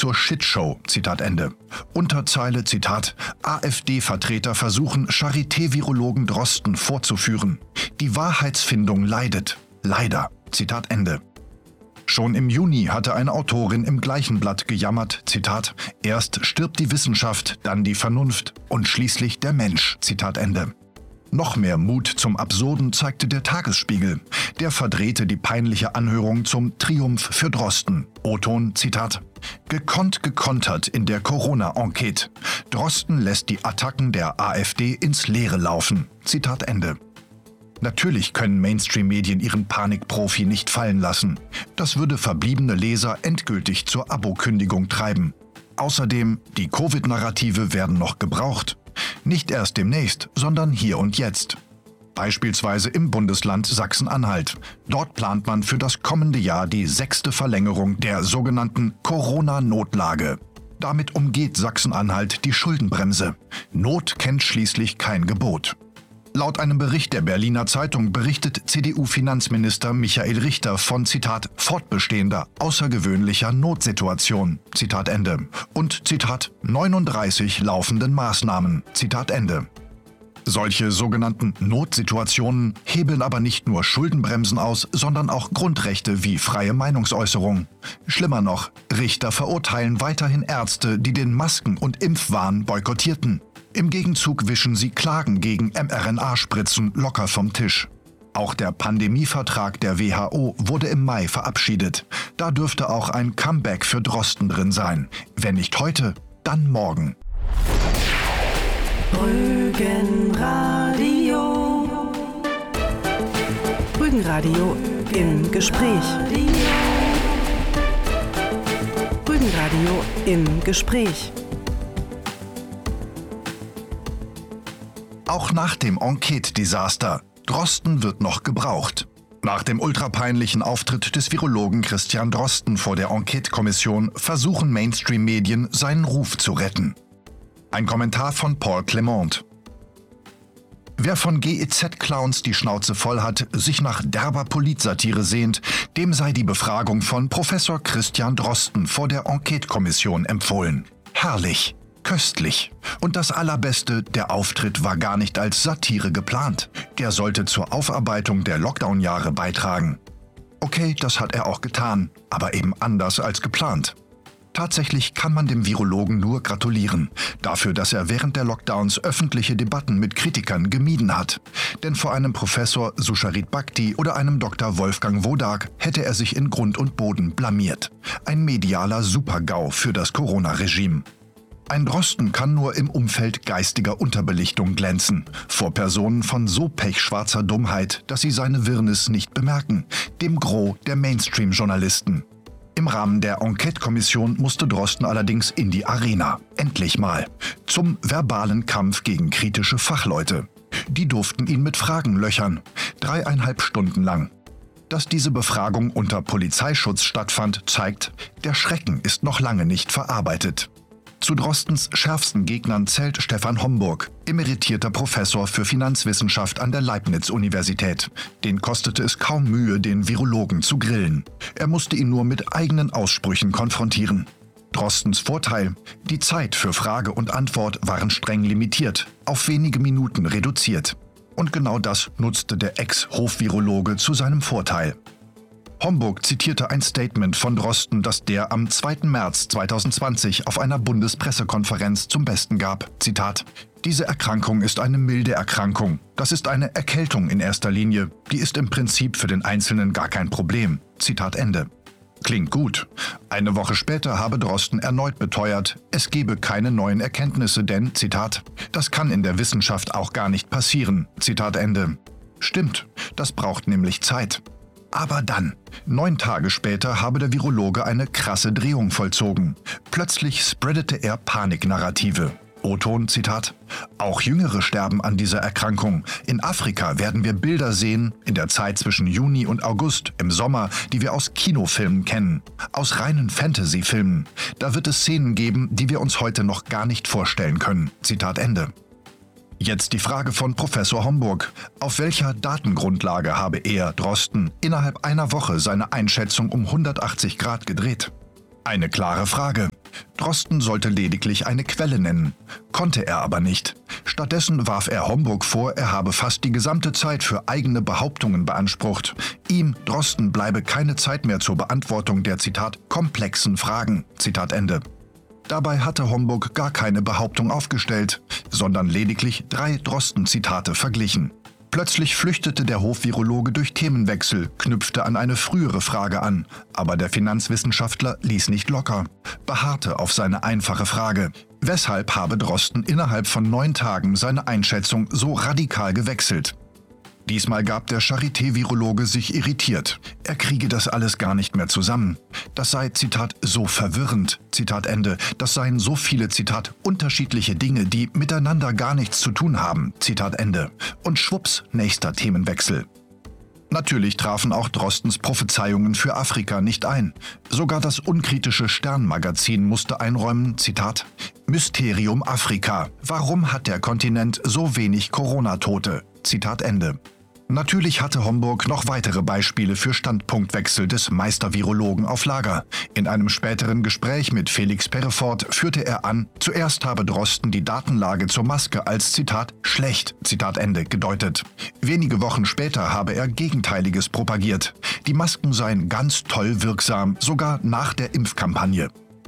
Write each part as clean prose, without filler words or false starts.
zur Shitshow, Zitat Ende. Unterzeile, Zitat, AfD-Vertreter versuchen, Charité-Virologen Drosten vorzuführen. Die Wahrheitsfindung leidet. Leider, Zitat Ende. Schon im Juni hatte eine Autorin im gleichen Blatt gejammert, Zitat, erst stirbt die Wissenschaft, dann die Vernunft und schließlich der Mensch, Zitat Ende. Noch mehr Mut zum Absurden zeigte der Tagesspiegel. Der verdrehte die peinliche Anhörung zum Triumph für Drosten. O-Ton, Zitat, gekonnt gekontert in der Corona-Enquete. Drosten lässt die Attacken der AfD ins Leere laufen. Zitat Ende. Natürlich können Mainstream-Medien ihren Panikprofi nicht fallen lassen. Das würde verbliebene Leser endgültig zur Abokündigung treiben. Außerdem, die Covid-Narrative werden noch gebraucht. Nicht erst demnächst, sondern hier und jetzt. Beispielsweise im Bundesland Sachsen-Anhalt. Dort plant man für das kommende Jahr die 6. Verlängerung der sogenannten Corona-Notlage. Damit umgeht Sachsen-Anhalt die Schuldenbremse. Not kennt schließlich kein Gebot. Laut einem Bericht der Berliner Zeitung berichtet CDU-Finanzminister Michael Richter von, Zitat, fortbestehender, außergewöhnlicher Notsituation, Zitat Ende, und, Zitat, 39 laufenden Maßnahmen, Zitat Ende. Solche sogenannten Notsituationen hebeln aber nicht nur Schuldenbremsen aus, sondern auch Grundrechte wie freie Meinungsäußerung. Schlimmer noch, Richter verurteilen weiterhin Ärzte, die den Masken- und Impfwahn boykottierten. Im Gegenzug wischen sie Klagen gegen mRNA-Spritzen locker vom Tisch. Auch der Pandemievertrag der WHO wurde im Mai verabschiedet. Da dürfte auch ein Comeback für Drosten drin sein. Wenn nicht heute, dann morgen. Rügenradio. Rügenradio im Gespräch. Rügenradio im Gespräch. Auch nach dem Enquete-Desaster. Drosten wird noch gebraucht. Nach dem ultrapeinlichen Auftritt des Virologen Christian Drosten vor der Enquete-Kommission versuchen Mainstream-Medien, seinen Ruf zu retten. Ein Kommentar von Paul Clement. Wer von GEZ-Clowns die Schnauze voll hat, sich nach derber Politsatire sehnt, dem sei die Befragung von Professor Christian Drosten vor der Enquete-Kommission empfohlen. Herrlich. Köstlich. Und das Allerbeste, der Auftritt war gar nicht als Satire geplant. Der sollte zur Aufarbeitung der Lockdown-Jahre beitragen. Okay, das hat er auch getan, aber eben anders als geplant. Tatsächlich kann man dem Virologen nur gratulieren, dafür, dass er während der Lockdowns öffentliche Debatten mit Kritikern gemieden hat. Denn vor einem Professor Susharit Bhakti oder einem Dr. Wolfgang Wodak hätte er sich in Grund und Boden blamiert. Ein medialer Super-GAU für das Corona-Regime. Ein Drosten kann nur im Umfeld geistiger Unterbelichtung glänzen, vor Personen von so pechschwarzer Dummheit, dass sie seine Wirrnis nicht bemerken, dem Gros der Mainstream-Journalisten. Im Rahmen der Enquete-Kommission musste Drosten allerdings in die Arena, endlich mal, zum verbalen Kampf gegen kritische Fachleute. Die durften ihn mit Fragen löchern, 3,5 Stunden lang. Dass diese Befragung unter Polizeischutz stattfand, zeigt, der Schrecken ist noch lange nicht verarbeitet. Zu Drostens schärfsten Gegnern zählt Stefan Homburg, emeritierter Professor für Finanzwissenschaft an der Leibniz-Universität. Den kostete es kaum Mühe, den Virologen zu grillen. Er musste ihn nur mit eigenen Aussprüchen konfrontieren. Drostens Vorteil: die Zeit für Frage und Antwort waren streng limitiert, auf wenige Minuten reduziert. Und genau das nutzte der Ex-Hofvirologe zu seinem Vorteil. Homburg zitierte ein Statement von Drosten, das der am 2. März 2020 auf einer Bundespressekonferenz zum Besten gab. Zitat: Diese Erkrankung ist eine milde Erkrankung. Das ist eine Erkältung in erster Linie. Die ist im Prinzip für den Einzelnen gar kein Problem. Zitat Ende. Klingt gut. Eine Woche später habe Drosten erneut beteuert, es gebe keine neuen Erkenntnisse, denn, Zitat, das kann in der Wissenschaft auch gar nicht passieren. Zitat Ende. Stimmt, das braucht nämlich Zeit. Aber dann, 9 Tage später, habe der Virologe eine krasse Drehung vollzogen. Plötzlich spreadete er Paniknarrative. O-Ton, Zitat, auch Jüngere sterben an dieser Erkrankung. In Afrika werden wir Bilder sehen, in der Zeit zwischen Juni und August, im Sommer, die wir aus Kinofilmen kennen, aus reinen Fantasy-Filmen. Da wird es Szenen geben, die wir uns heute noch gar nicht vorstellen können. Zitat Ende. Jetzt die Frage von Professor Homburg. Auf welcher Datengrundlage habe er, Drosten, innerhalb einer Woche seine Einschätzung um 180 Grad gedreht? Eine klare Frage. Drosten sollte lediglich eine Quelle nennen. Konnte er aber nicht. Stattdessen warf er Homburg vor, er habe fast die gesamte Zeit für eigene Behauptungen beansprucht. Ihm, Drosten, bleibe keine Zeit mehr zur Beantwortung der, Zitat, komplexen Fragen, Zitat Ende. Dabei hatte Homburg gar keine Behauptung aufgestellt, sondern lediglich 3 Drosten-Zitate verglichen. Plötzlich flüchtete der Hofvirologe durch Themenwechsel, knüpfte an eine frühere Frage an, aber der Finanzwissenschaftler ließ nicht locker, beharrte auf seine einfache Frage. Weshalb habe Drosten innerhalb von 9 Tagen seine Einschätzung so radikal gewechselt? Diesmal gab der Charité-Virologe sich irritiert. Er kriege das alles gar nicht mehr zusammen. Das sei, Zitat, so verwirrend, Zitat Ende. Das seien so viele, Zitat, unterschiedliche Dinge, die miteinander gar nichts zu tun haben, Zitat Ende. Und schwupps, nächster Themenwechsel. Natürlich trafen auch Drostens Prophezeiungen für Afrika nicht ein. Sogar das unkritische Stern-Magazin musste einräumen, Zitat, Mysterium Afrika. Warum hat der Kontinent so wenig Corona-Tote? Zitat Ende. Natürlich hatte Homburg noch weitere Beispiele für Standpunktwechsel des Meistervirologen auf Lager. In einem späteren Gespräch mit Felix Perrefort führte er an, zuerst habe Drosten die Datenlage zur Maske als, Zitat, schlecht, Zitat Ende, gedeutet. Wenige Wochen später habe er Gegenteiliges propagiert. Die Masken seien ganz toll wirksam, sogar nach der Impfkampagne.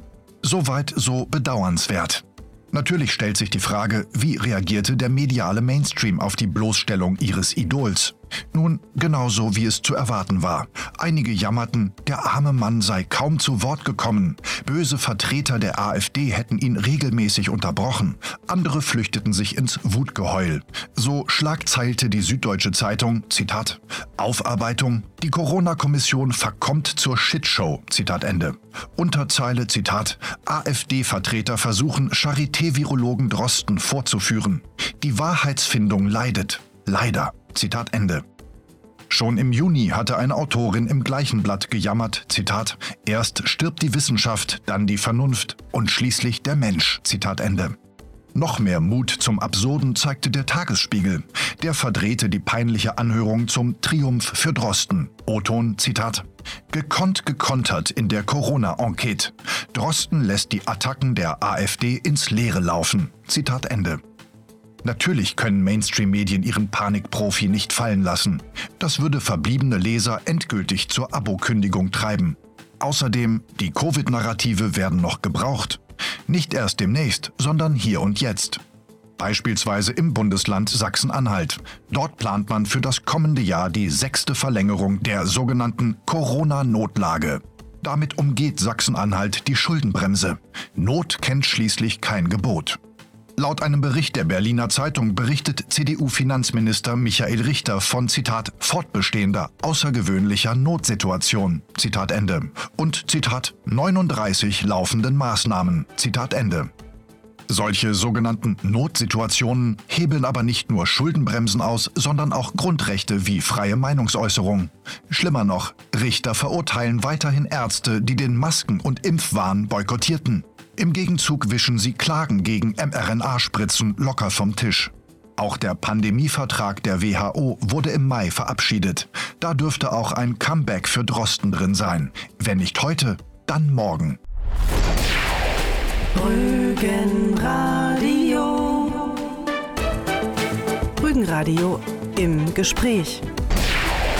Soweit so bedauernswert. Natürlich stellt sich die Frage, wie reagierte der mediale Mainstream auf die Bloßstellung ihres Idols? Nun, genauso wie es zu erwarten war. Einige jammerten, der arme Mann sei kaum zu Wort gekommen. Böse Vertreter der AfD hätten ihn regelmäßig unterbrochen. Andere flüchteten sich ins Wutgeheul. So schlagzeilte die Süddeutsche Zeitung, Zitat, Aufarbeitung, die Corona-Kommission verkommt zur Shitshow, Zitat Ende. Unterzeile, Zitat, AfD-Vertreter versuchen, Charité-Virologen Drosten vorzuführen. Die Wahrheitsfindung leidet. Leider. Zitat Ende. Schon im Juni hatte eine Autorin im gleichen Blatt gejammert, Zitat, erst stirbt die Wissenschaft, dann die Vernunft und schließlich der Mensch, Zitat Ende. Noch mehr Mut zum Absurden zeigte der Tagesspiegel. Der verdrehte die peinliche Anhörung zum Triumph für Drosten. O-Ton, Zitat, gekonnt gekontert in der Corona-Enquete. Drosten lässt die Attacken der AfD ins Leere laufen. Zitat Ende. Natürlich können Mainstream-Medien ihren Panikprofi nicht fallen lassen. Das würde verbliebene Leser endgültig zur Abokündigung treiben. Außerdem, die Covid-Narrative werden noch gebraucht. Nicht erst demnächst, sondern hier und jetzt. Beispielsweise im Bundesland Sachsen-Anhalt. Dort plant man für das kommende Jahr die 6. Verlängerung der sogenannten Corona-Notlage. Damit umgeht Sachsen-Anhalt die Schuldenbremse. Not kennt schließlich kein Gebot. Laut einem Bericht der Berliner Zeitung berichtet CDU-Finanzminister Michael Richter von, Zitat, fortbestehender, außergewöhnlicher Notsituation, Zitat Ende, und, Zitat, 39 laufenden Maßnahmen, Zitat Ende. Solche sogenannten Notsituationen hebeln aber nicht nur Schuldenbremsen aus, sondern auch Grundrechte wie freie Meinungsäußerung. Schlimmer noch, Richter verurteilen weiterhin Ärzte, die den Masken- und Impfwahn boykottierten. Im Gegenzug wischen sie Klagen gegen mRNA-Spritzen locker vom Tisch. Auch der Pandemievertrag der WHO wurde im Mai verabschiedet. Da dürfte auch ein Comeback für Drosten drin sein. Wenn nicht heute, dann morgen. Rügenradio. Rügenradio im Gespräch.